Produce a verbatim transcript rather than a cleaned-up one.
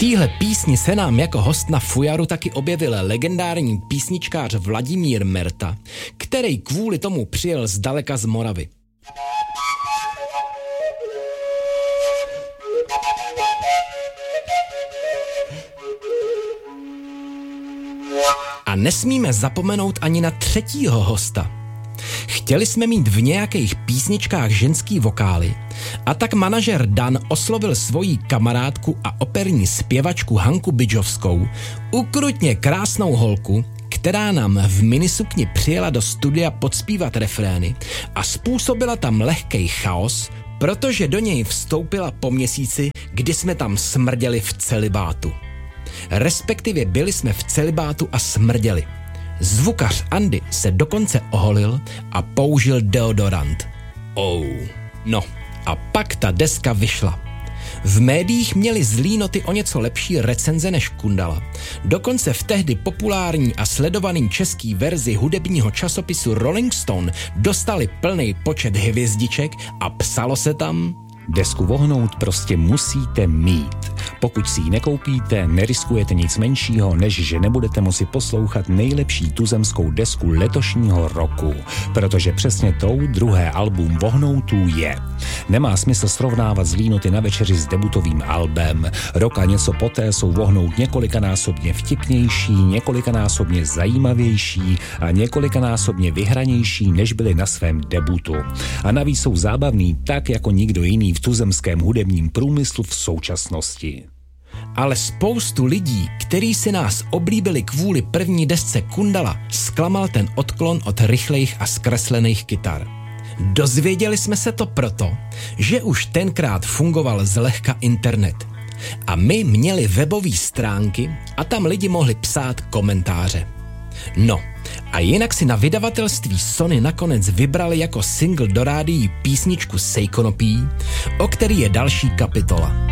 téhle písni se nám jako host na Fujaru taky objevil legendární písničkář Vladimír Merta, který kvůli tomu přijel zdaleka z Moravy. A nesmíme zapomenout ani na třetího hosta. Chtěli jsme mít v nějakých písničkách ženský vokály a tak manažer Dan oslovil svoji kamarádku a operní zpěvačku Hanku Bidžovskou, ukrutně krásnou holku, která nám v minisukni přijela do studia podspívat refrény a způsobila tam lehkej chaos, protože do něj vstoupila po měsíci, kdy jsme tam smrděli v celibátu. Respektive byli jsme v celibátu a smrděli. Zvukař Andy se dokonce oholil a použil deodorant. Oh. No a pak ta deska vyšla. V médiích měli zlý noty o něco lepší recenze než Kundala. Dokonce v tehdy populární a sledovaný český verzi hudebního časopisu Rolling Stone dostali plný počet hvězdiček a psalo se tam: desku vohnout prostě musíte mít. Pokud si ji nekoupíte, neriskujete nic menšího, než že nebudete moci poslouchat nejlepší tuzemskou desku letošního roku, protože přesně tou druhé album Vohnoutů je. Nemá smysl srovnávat zlý noty na večeři s debutovým albem. Rok a něco poté jsou Vohnout několikanásobně vtipnější, několikanásobně zajímavější a několikanásobně vyhranější, než byly na svém debutu. A navíc jsou zábavný tak jako nikdo jiný v tuzemském hudebním průmyslu v současnosti. Ale spoustu lidí, kteří si nás oblíbili kvůli první desce Kundala, zklamal ten odklon od rychlejch a zkreslených kytar. Dozvěděli jsme se to proto, že už tenkrát fungoval zlehka internet. A my měli webové stránky a tam lidi mohli psát komentáře. No, a jinak si na vydavatelství Sony nakonec vybrali jako single do rádií písničku Sejkonopí, o který je další kapitola.